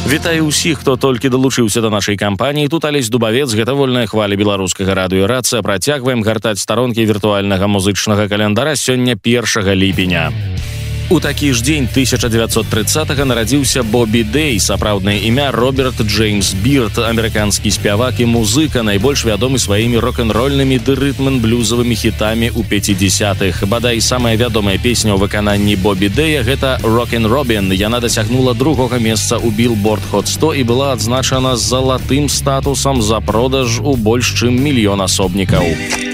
Вітаю ўсіх, хто толькі далучыўся да нашай кампаніі. Тут Алесь Дубавец, гэта вольная хваля беларускага радыё «Рацыя». Працягваем гартаць старонкі віртуальнага музычнага календара сёння 1 ліпеня. У такі ж дзень 1930-го нарадзіўся Бобі Дэй, сапраўднае імя Роберт Джеймс Бирд, амерыканскі спявак і музыка, найбольш вядомы сваімі рок-н-рольнымі ды рытман-блюзавымі хітамі ў 50-х. Бадай, самая вядомая песня ў выкананні Бобі Дэя – гэта «Rockin' Robin». Яна дасягнула 2-го месца ў Billboard Hot 100 і была адзначана залатым статусам за продаж у больш чым 1 000 000 асобнікаў.